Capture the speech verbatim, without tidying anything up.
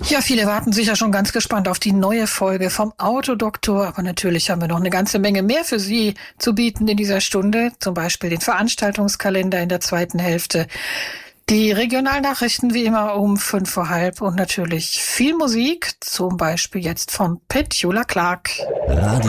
Ja, viele warten sicher schon ganz gespannt auf die neue Folge vom Autodoktor. Aber natürlich haben wir noch eine ganze Menge mehr für Sie zu bieten in dieser Stunde. Zum Beispiel den Veranstaltungskalender in der zweiten Hälfte. Die Regionalnachrichten wie immer um fünf vor halb und natürlich viel Musik. Zum Beispiel jetzt vom Petula Clark. Radio